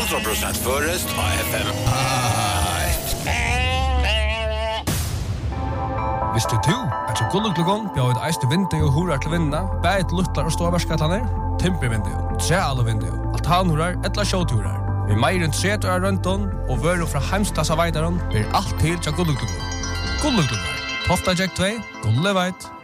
100% förrest av FM. Visste du at så gulluglugon bjør et eiste vindu og hurar til vinna, bæt luttlar og ståvarskatlaner, timpervindu, trealvindu, altanhurar, etla sjåturar. Vi meir enn 30 år rønton, og vøru fra heimstassa veidaron, blir alt til til gulluglugon. Gulluglugon, Tofta Jack 2, Gulleveit.